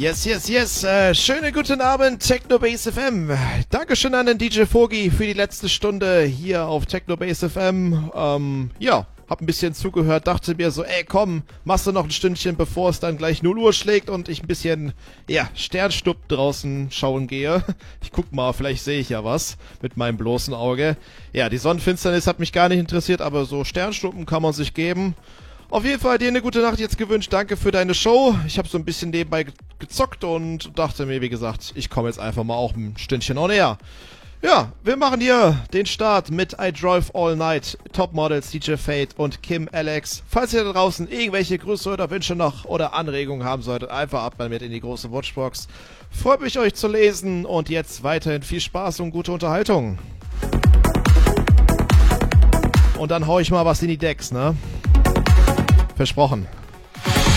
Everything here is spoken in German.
Yes, yes, yes. Schönen guten Abend, Technobase FM. Dankeschön an den DJ Fogi für die letzte Stunde hier auf Technobase FM. Hab ein bisschen zugehört, dachte mir so, komm, machst du noch ein Stündchen, bevor es dann gleich 0 Uhr schlägt und ich ein bisschen, Sternschnuppen draußen schauen gehe. Ich guck mal, vielleicht sehe ich ja was mit meinem bloßen Auge. Ja, die Sonnenfinsternis hat mich gar nicht interessiert, aber so Sternschnuppen kann man sich geben. Auf jeden Fall dir eine gute Nacht jetzt gewünscht. Danke für deine Show. Ich habe so ein bisschen nebenbei gezockt und dachte mir, wie gesagt, ich komme jetzt einfach mal auch ein Stündchen on air. Ja, wir machen hier den Start mit I Drive All Night, Topmodels, DJ Fate und Kim Alex. Falls ihr da draußen irgendwelche Grüße oder Wünsche noch oder Anregungen haben solltet, einfach ab damit in die große Watchbox. Freut mich, euch zu lesen und jetzt weiterhin viel Spaß und gute Unterhaltung. Und dann hau ich mal was in die Decks, ne? Versprochen.